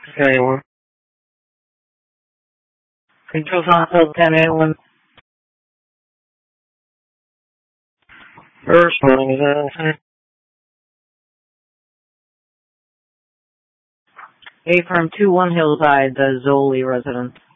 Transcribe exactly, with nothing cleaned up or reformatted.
Okay, one. Control Hospital ten eight one. First one, is that okay? A from two one Hillside, the Zoli residence.